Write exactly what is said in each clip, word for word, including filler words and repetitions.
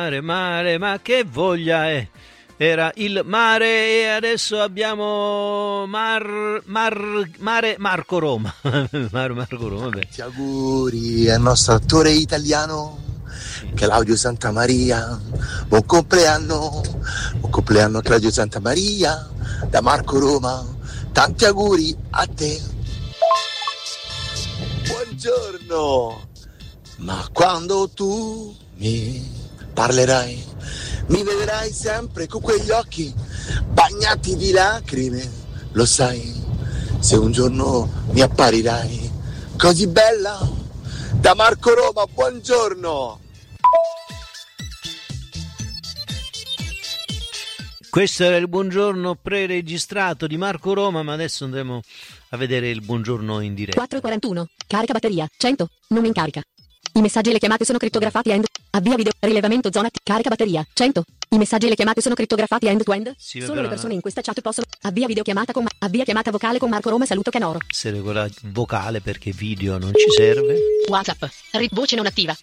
Mare, mare, ma che voglia è? Era il mare e adesso abbiamo Mar, Mar, Mare Marco Roma. Mar, Marco Roma, vabbè. Ti auguri al nostro attore italiano Claudio Santamaria. Buon compleanno, buon compleanno Claudio Santamaria da Marco Roma. Tanti auguri a te. Buongiorno. Ma quando tu mi parlerai, mi vedrai sempre con quegli occhi bagnati di lacrime, lo sai, se un giorno mi apparirai così bella, da Marco Roma, buongiorno! Questo era il buongiorno pre-registrato di Marco Roma, ma adesso andremo a vedere il buongiorno in diretta. quattro e quarantuno, carica batteria, cento, non in carica. I messaggi e le chiamate sono crittografati end. Avvia video, rilevamento zona, carica batteria, cento. I messaggi e le chiamate sono crittografati end-to-end. Sì, Solo però... le persone in questa chat possono. Avvia videochiamata con avvia chiamata vocale con Marco Roma, saluto Canoro. Serve quella vocale perché video non ci serve. WhatsApp, ri- voce non attiva.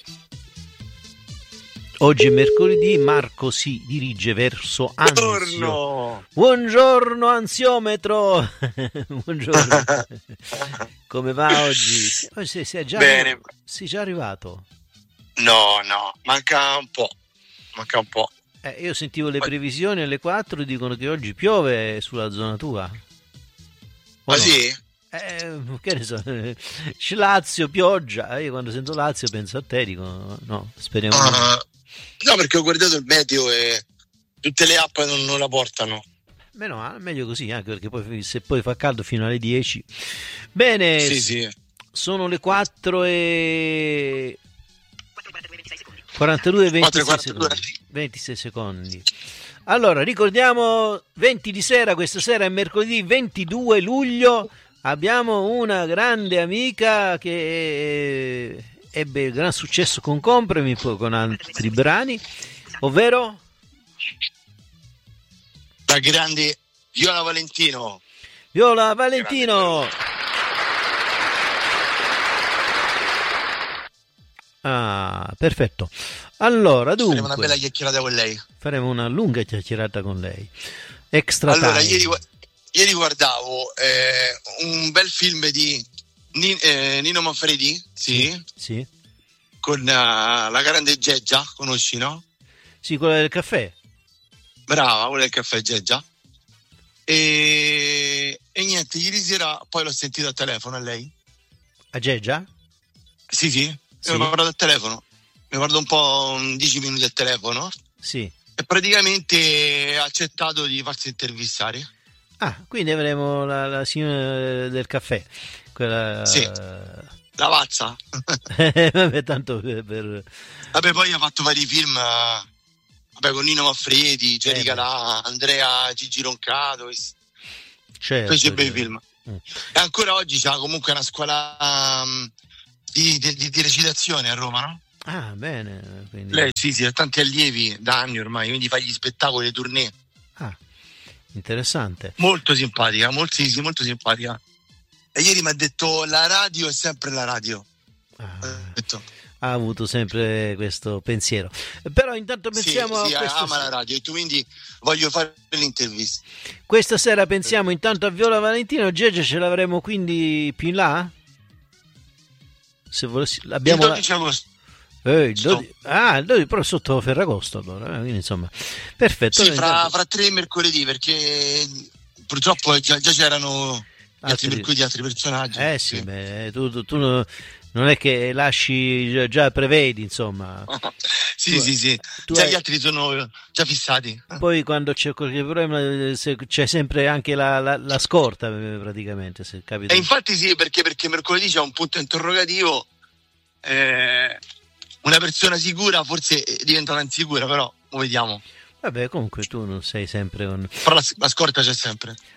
Oggi è mercoledì, Marco si dirige verso Anzio. Buongiorno! Buongiorno ansiometro! Buongiorno. Come va oggi? Oh, sei, sei già, Bene. Sei già arrivato? No, no, manca un po', manca un po'. Eh, io sentivo le previsioni alle quattro, dicono che oggi piove sulla zona tua. O Ah no? sì? Eh, che ne so, Lazio, pioggia. Io quando sento Lazio penso a te, dico no, speriamo. Uh, no, perché ho guardato il meteo e tutte le app non, non la portano. Beh no, meglio così, anche perché poi se poi fa caldo fino alle dieci. Bene, Sì, sì. sono le quattro e quarantadue e ventisei secondi. ventisei secondi. Allora, ricordiamo venti di sera, questa sera è mercoledì ventidue luglio. Abbiamo una grande amica che ebbe il gran successo con Comprami, poi con altri brani, ovvero La grande Viola Valentino. Viola Valentino. Ah, perfetto. Allora, dunque, faremo una bella chiacchierata con lei. Faremo una lunga chiacchierata con lei. Extra allora, time. ieri, ieri guardavo eh, un bel film di Ni, eh, Nino Manfredi, sì, sì, sì. con uh, la grande Geggia, conosci, no? Sì, quella del caffè. Brava, quella del caffè Geggia. E, e niente, ieri sera poi l'ho sentito al telefono a lei. A Geggia? Sì, sì, sì. mi ho parlato al telefono. Mi guardo un po' dieci minuti al telefono. Sì. E praticamente ha accettato di farsi intervistare. Ah, quindi avremo la, la signora del caffè. Quella... Sì, la pazza. Vabbè, tanto per, per... Vabbè, poi ha fatto vari film, vabbè, con Nino Manfredi, Jerry eh, Calà, Andrea Gigi Roncato. Certo, fece bei certo. film. Mm. E ancora oggi c'ha comunque una scuola um, di, di, di recitazione a Roma, no? Ah, bene. Quindi... Lei sì, sì, ha tanti allievi da anni ormai, quindi fa gli spettacoli, le tournée. Ah, interessante. Molto simpatica, molto, sì, sì, molto simpatica. E ieri mi ha detto la radio è sempre la radio. Ah, ha, detto. ha avuto sempre questo pensiero. Però intanto pensiamo sì, sì, a questa ama la radio e tu quindi voglio fare l'intervista. Questa sera pensiamo intanto a Viola Valentino. Geggia ce l'avremo quindi più in là? Se volessi, abbiamo il dodici agosto. Eh, il dodici, ah, il dodici, però sotto Ferragosto allora, quindi insomma, perfetto. Sì, fra, fra tre mercoledì, perché purtroppo già, già c'erano gli altri mercoledì, altri personaggi. Eh sì, sì. Beh, tu, tu, tu non è che lasci, già, già prevedi, insomma. sì, tu, sì, sì, già hai... gli altri sono già fissati. Poi quando c'è qualche problema c'è sempre anche la, la, la scorta, praticamente, se capita. E infatti sì, perché, perché mercoledì c'è un punto interrogativo. Eh... Una persona sicura forse è diventata insicura, però lo vediamo. Vabbè, comunque tu non sei sempre un... Però la, la scorta c'è sempre.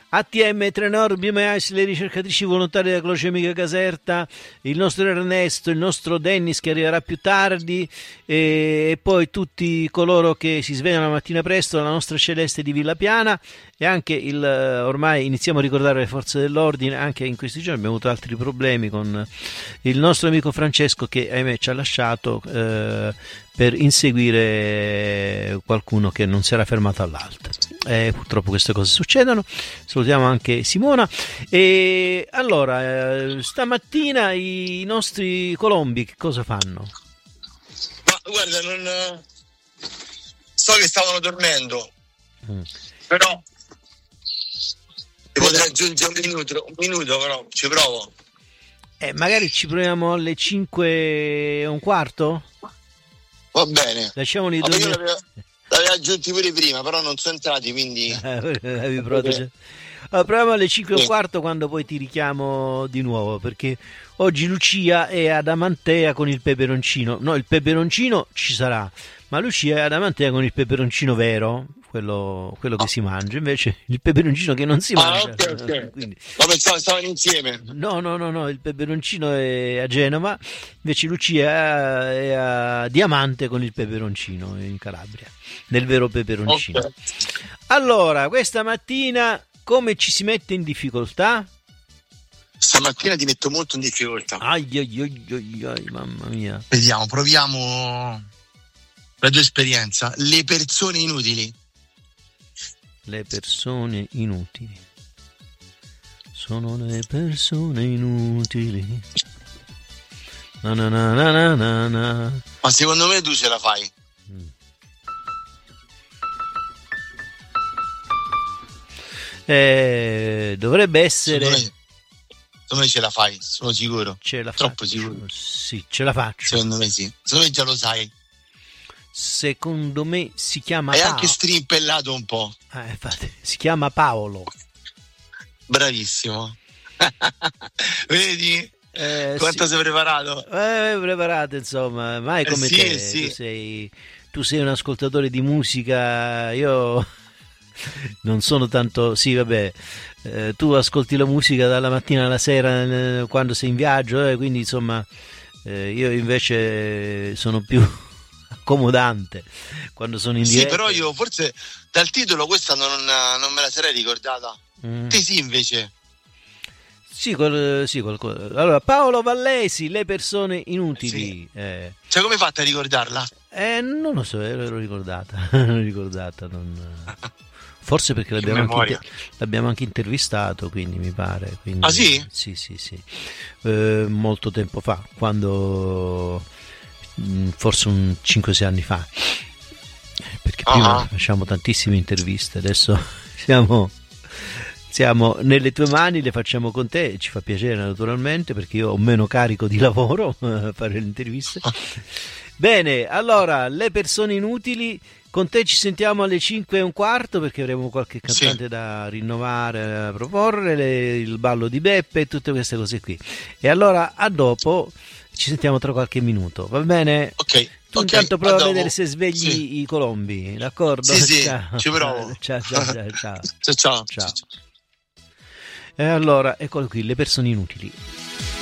A T M Trenor, Bime Ice, le ricercatrici volontarie della Croce Amica Caserta, il nostro Ernesto, il nostro Dennis che arriverà più tardi, e, e poi tutti coloro che si svegliano la mattina presto, la nostra Celeste di Villa Piana, e anche il, ormai iniziamo a ricordare le forze dell'ordine. Anche in questi giorni abbiamo avuto altri problemi con il nostro amico Francesco che ahimè ci ha lasciato eh, per inseguire qualcuno che non si era fermato all'altro. Eh, purtroppo queste cose succedono. Salutiamo anche Simona. E allora, eh, stamattina i nostri colombi che cosa fanno? Ma guarda, non so che stavano dormendo, mm. però potrei aggiungere un minuto, un minuto, però ci provo. Eh, magari ci proviamo alle cinque e un quarto? Va bene. Lasciamoli dormire. L'avevo aggiunti pure prima, però non sono entrati, quindi... Avevi provato già. Allora, proviamo alle cinque e un quarto, quando poi ti richiamo di nuovo, perché oggi Lucia è ad Amantea con il peperoncino. No, il peperoncino ci sarà, ma Lucia è ad Amantea con il peperoncino vero, quello, quello che si mangia, invece il peperoncino che non si mangia. Ah, ok, ok. Quindi... Ma pensavo stavano insieme. No, no, no, no, il peperoncino è a Genova, invece Lucia è a Diamante con il peperoncino in Calabria, del vero peperoncino. Okay. Allora, questa mattina come ci si mette in difficoltà? Stamattina ti metto molto in difficoltà. Ai, ai, ai, ai, ai, mamma mia. Vediamo, proviamo la tua esperienza. Le persone inutili. Le persone inutili. Sono le persone inutili. Na na na na na na. Ma secondo me tu ce la fai. Mm. Eh, dovrebbe essere. Secondo me, secondo me ce la fai, sono sicuro. Ce la Troppo faccio. sicuro. Sì, ce la faccio. Secondo me sì. Secondo me già lo sai. Secondo me si chiama Hai Paolo. anche strimpellato un po'. Ah, infatti, si chiama Paolo. Bravissimo. Vedi? Eh, quanto sì. sei preparato? Eh, preparato, insomma, mai come eh, sì, te. Sì. Tu sei, tu sei un ascoltatore di musica, io non sono tanto. Sì, vabbè, eh, tu ascolti la musica dalla mattina alla sera eh, quando sei in viaggio, eh, quindi insomma, eh, io invece sono più accomodante quando sono in diretta. Sì, però io forse dal titolo questa non, non me la sarei ricordata. Mm. Te sì, invece. Sì, quel, sì qualcosa. Allora, Paolo Vallesi, Le persone inutili. Sì. Eh. Cioè, come hai fatto a ricordarla? Eh, non lo so, ero ricordata. L'ho ricordata. Non... Forse perché l'abbiamo anche, l'abbiamo anche intervistato, quindi mi pare. Quindi, ah sì? Sì, sì, sì. Eh, molto tempo fa, quando forse un cinque sei anni fa. Perché prima uh-huh. facciamo tantissime interviste, adesso siamo... Siamo nelle tue mani, le facciamo con te, ci fa piacere naturalmente perché io ho meno carico di lavoro a fare le interviste. Bene, allora, Le persone inutili, con te ci sentiamo alle cinque e un quarto perché avremo qualche cantante sì. da rinnovare, da proporre, le, il ballo di Beppe e tutte queste cose qui. E allora a dopo ci sentiamo tra qualche minuto, va bene? Ok. Tu okay, intanto prova a vedere se svegli sì. i colombi, d'accordo? Sì, sì, ciao. ci provo. Ciao, ciao, ciao. Ciao. ciao. ciao. ciao. E allora, eccolo qui, Le persone inutili.